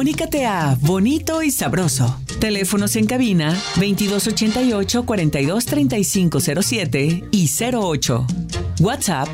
Comunícate a Bonito y Sabroso. Teléfonos en cabina 2288-423507 y 08. WhatsApp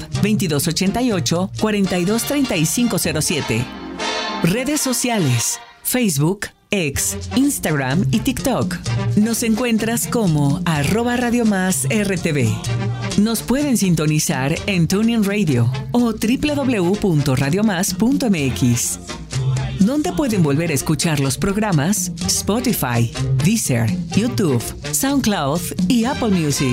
2288-423507. Redes sociales: Facebook, X, Instagram y TikTok. Nos encuentras como @RadioMásRTV. Nos pueden sintonizar en TuneIn Radio o www.radiomás.mx. ¿Dónde pueden volver a escuchar los programas? Spotify, Deezer, YouTube, SoundCloud y Apple Music.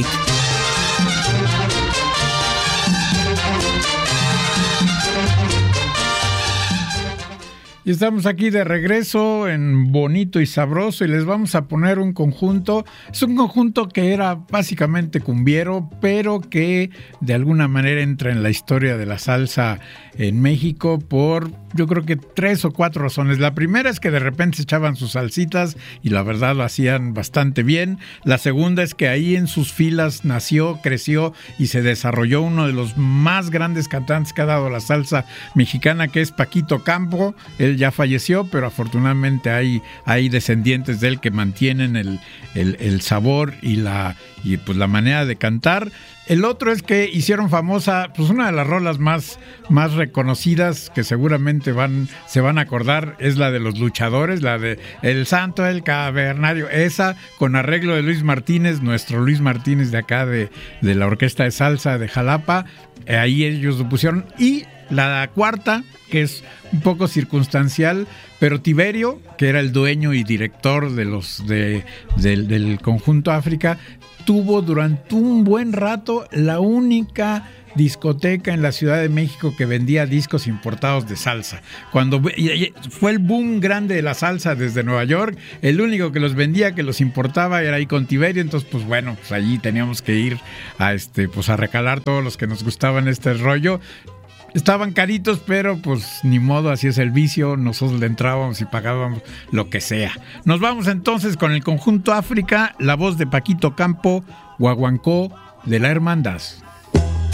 Y estamos aquí de regreso en Bonito y Sabroso y les vamos a poner un conjunto. Es un conjunto que era básicamente cumbiero, pero que de alguna manera entra en la historia de la salsa en México por, yo creo que 3 o 4 razones. La primera es que de repente se echaban sus salsitas y la verdad lo hacían bastante bien. La segunda es que ahí en sus filas nació, creció y se desarrolló uno de los más grandes cantantes que ha dado la salsa mexicana, que es Paquito Campo. Él ya falleció, pero afortunadamente hay descendientes de él que mantienen el sabor y la manera de cantar. El otro es que hicieron famosa, pues una de las rolas más reconocidas que seguramente se van a acordar, es la de los luchadores, la de El Santo, el Cavernario, esa con arreglo de Luis Martínez, nuestro Luis Martínez de acá de la Orquesta de Salsa de Jalapa. Ahí ellos lo pusieron. Y la cuarta, que es un poco circunstancial, pero Tiberio, que era el dueño y director del Conjunto África, tuvo durante un buen rato la única discoteca en la Ciudad de México que vendía discos importados de salsa. Cuando fue el boom grande de la salsa desde Nueva York, el único que los vendía, que los importaba, era ahí con Tiberio. Entonces, pues bueno, pues allí teníamos que ir a recalar todos los que nos gustaban este rollo. Estaban caritos, pero pues ni modo, así es el vicio. Nosotros le entrábamos y pagábamos lo que sea. Nos vamos entonces con el Conjunto África, la voz de Paquito Campo, Guaguancó de la Hermandad.